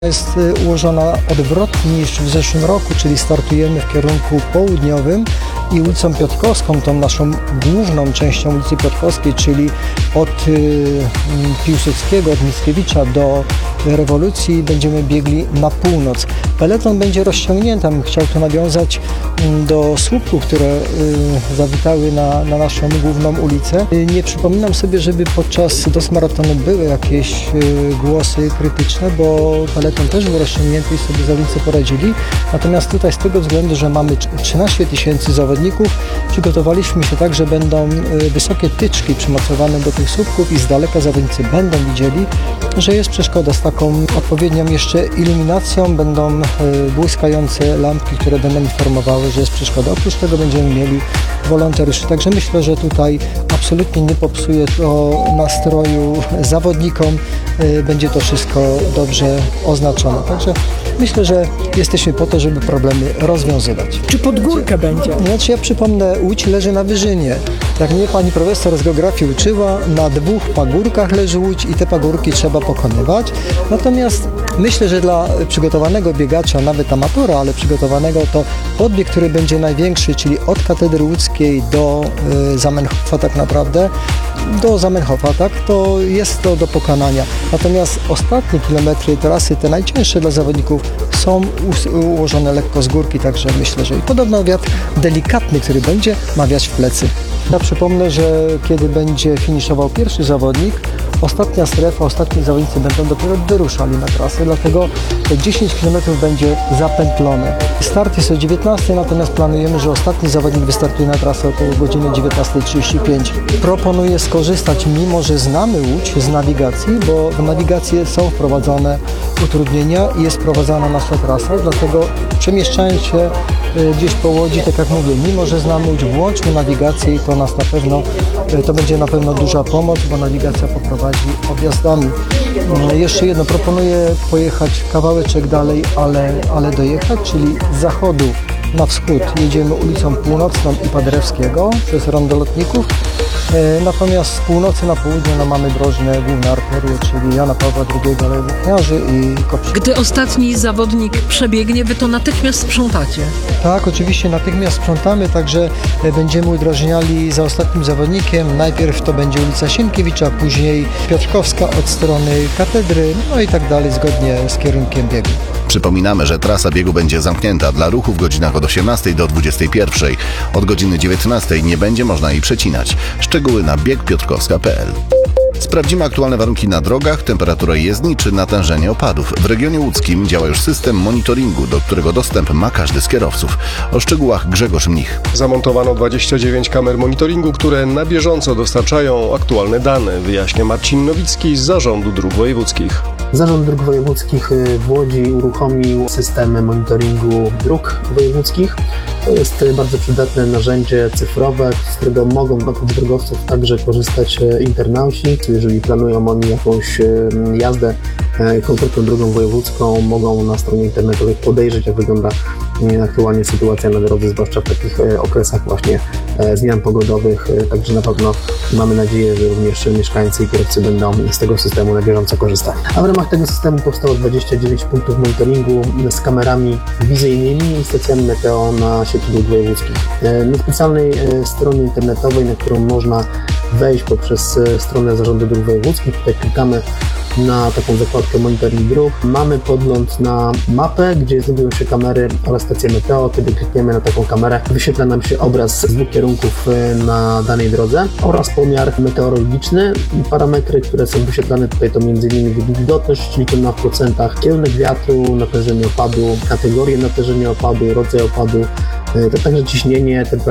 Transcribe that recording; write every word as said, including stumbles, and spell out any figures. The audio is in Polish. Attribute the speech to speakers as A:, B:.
A: Jest ułożona odwrotnie niż w zeszłym roku, czyli startujemy w kierunku południowym i ulicą Piotrkowską, tą naszą główną częścią ulicy Piotrkowskiej, czyli od y, Piłsudskiego, od Mickiewicza do Rewolucji będziemy biegli na północ. Peleton będzie rozciągnięty, bym chciał tu nawiązać do słupków, które y, zawitały na, na naszą główną ulicę. Y, nie przypominam sobie, żeby podczas dos maratonu były jakieś y, głosy krytyczne, bo peleton też był rozciągnięty i sobie zawodnicy poradzili. Natomiast tutaj z tego względu, że mamy trzynaście tysięcy zawodników, przygotowaliśmy się tak, że będą y, wysokie tyczki przymocowane do tych słupków i z daleka zawodnicy będą widzieli, że jest przeszkoda. Z taką odpowiednią jeszcze iluminacją będą y, błyskające lampki, które będą informowały, że jest przeszkoda. Oprócz tego będziemy mieli wolontariuszy. Także myślę, że tutaj absolutnie nie popsuje to nastroju zawodnikom. Y, będzie to wszystko dobrze oznaczone. Także myślę, że jesteśmy po to, żeby problemy rozwiązywać.
B: Czy pod górkę będzie?
A: Znaczy ja przypomnę, Łódź leży na wyżynie. Jak mnie pani profesor z geografii uczyła, na dwóch pagórkach leży Łódź i te pagórki trzeba pokonywać. Natomiast myślę, że dla przygotowanego biegacza, nawet amatora, ale przygotowanego, to podbieg, który będzie największy, czyli od Katedry Łódzkiej do y, Zamenhofa tak naprawdę, do Zamenhofa, tak, to jest to do pokonania. Natomiast ostatnie kilometry trasy, te najcięższe dla zawodników, są ułożone lekko z górki, także myślę, że i podobno wiatr delikatny, który będzie, ma wiać w plecy. Ja przypomnę, że kiedy będzie finiszował pierwszy zawodnik, ostatnia strefa, ostatni zawodnicy będą dopiero wyruszali na trasę, dlatego te dziesięć kilometrów będzie zapętlone. Start jest o dziewiętnastej, natomiast planujemy, że ostatni zawodnik wystartuje na trasę około godziny dziewiętnasta trzydzieści pięć. Proponuję skorzystać, mimo że znamy Łódź, z nawigacji, bo w nawigacji są wprowadzone utrudnienia i jest prowadzona nasza trasa, dlatego przemieszczając się gdzieś po Łodzi, tak jak mówię, mimo że znamy Łódź, włączmy nawigację i to nas na pewno, to będzie na pewno duża pomoc, bo nawigacja poprowadzi objazdami. Jeszcze jedno, proponuję pojechać kawałeczek dalej, ale, ale dojechać, czyli z zachodu na wschód jedziemy ulicą Północną i Paderewskiego przez Rondo Lotników. Natomiast z północy na południe no, mamy drożne główne arterie, czyli Jana Pawła drugiego, Aleje Włókniarzy i Koprzyk.
B: Gdy ostatni zawodnik przebiegnie, wy to natychmiast sprzątacie?
A: Tak, oczywiście natychmiast sprzątamy, także będziemy udrożniali za ostatnim zawodnikiem. Najpierw to będzie ulica Sienkiewicza, później Piotrkowska od strony Katedry, no i tak dalej, zgodnie z kierunkiem biegu.
C: Przypominamy, że trasa biegu będzie zamknięta dla ruchu w godzinach od osiemnastej do dwudziestej pierwszej. Od godziny dziewiętnastej nie będzie można jej przecinać. Szczegóły na bieg piotrkowska kropka p l. Sprawdzimy aktualne warunki na drogach, temperaturę jezdni czy natężenie opadów. W regionie łódzkim działa już system monitoringu, do którego dostęp ma każdy z kierowców. O szczegółach Grzegorz Mnich.
D: Zamontowano dwadzieścia dziewięć kamer monitoringu, które na bieżąco dostarczają aktualne dane, wyjaśnia Marcin Nowicki z Zarządu Dróg Wojewódzkich.
E: Zarząd Dróg Wojewódzkich w Łodzi uruchomił system monitoringu dróg wojewódzkich. To jest bardzo przydatne narzędzie cyfrowe, z którego mogą oprócz drogowców także korzystać internauci. Jeżeli planują oni jakąś jazdę konkretną drogą wojewódzką, mogą na stronie internetowej podejrzeć, jak wygląda aktualnie sytuacja na drodze, zwłaszcza w takich okresach właśnie zmian pogodowych. Także na pewno mamy nadzieję, że również mieszkańcy i kierowcy będą z tego systemu na bieżąco korzystać. A w ramach tego systemu powstało dwadzieścia dziewięć punktów monitoringu z kamerami wizyjnymi i stacjami meteo na sieci dróg wojewódzkich. Na specjalnej stronie internetowej, na którą można wejść poprzez stronę Zarządu Dróg Wojewódzkich, tutaj klikamy na taką zakładkę monitoring dróg. Mamy podgląd na mapę, gdzie znajdują się kamery oraz stacje meteo. Kiedy klikniemy na taką kamerę, wyświetla nam się obraz z dwóch kierunków na danej drodze oraz pomiar meteorologiczny i parametry, które są wyświetlane tutaj to m.in. wilgotność liczona w procentach, kierunek wiatru, natężenie opadu, kategorię natężenia opadu, rodzaj opadu, to także ciśnienie, temperatura.